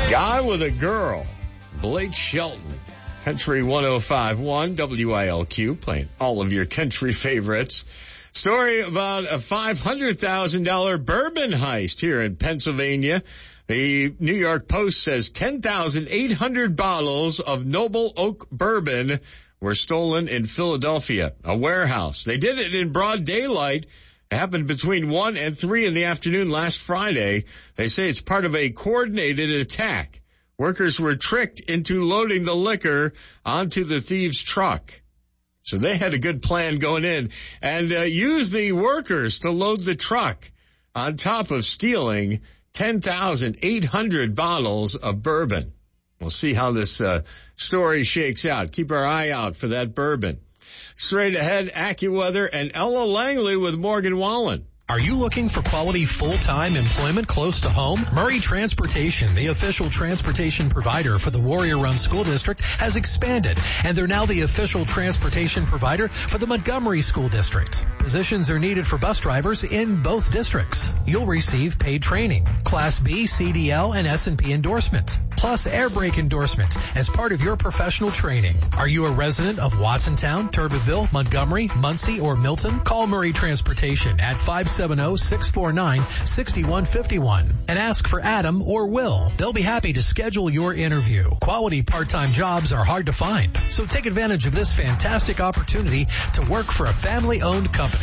Guy with a Girl, Blake Shelton, Country 105.1 WILQ, playing all of your country favorites. Story about a $500,000 bourbon heist here in Pennsylvania. The New York Post says 10,800 bottles of Noble Oak bourbon were stolen in Philadelphia, a warehouse. They did it in broad daylight. It happened between 1 and 3 in the afternoon last Friday. They say it's part of a coordinated attack. Workers were tricked into loading the liquor onto the thieves' truck. So they had a good plan going in and used the workers to load the truck on top of stealing 10,800 bottles of bourbon. We'll see how this story shakes out. Keep our eye out for that bourbon. Straight ahead, AccuWeather and Ella Langley with Morgan Wallen. Are you looking for quality full-time employment close to home? Murray Transportation, the official transportation provider for the Warrior Run School District, has expanded, and they're now the official transportation provider for the Montgomery School District. Positions are needed for bus drivers in both districts. You'll receive paid training, Class B, CDL, and S&P endorsement, plus air brake endorsement as part of your professional training. Are you a resident of Watsontown, Turbeville, Montgomery, Muncie, or Milton? Call Murray Transportation at 570-649-6151 and ask for Adam or Will. They'll be happy to schedule your interview. Quality part-time jobs are hard to find, so take advantage of this fantastic opportunity to work for a family-owned company.